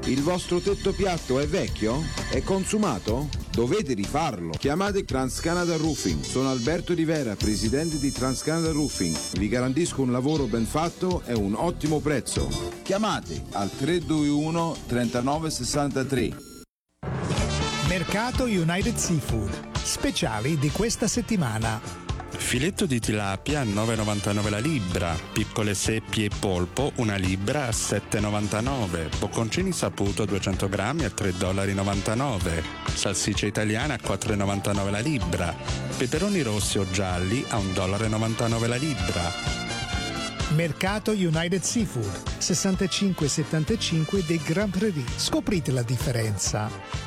Il vostro tetto piatto è vecchio? È consumato? Dovete rifarlo. Chiamate TransCanada Roofing. Sono Alberto Di Vera, presidente di TransCanada Roofing. Vi garantisco un lavoro ben fatto e un ottimo prezzo. Chiamate al 321 39 63. Mercato United Seafood. Speciali di questa settimana. Filetto di tilapia a 9,99 la libra, piccole seppie e polpo una libra a 7,99, bocconcini saputo 200 grammi a $3,99, salsiccia italiana a 4,99 la libra, peperoni rossi o gialli a $1,99 la libra. Mercato United Seafood, 65-75 dei Grand Prairie. Scoprite la differenza.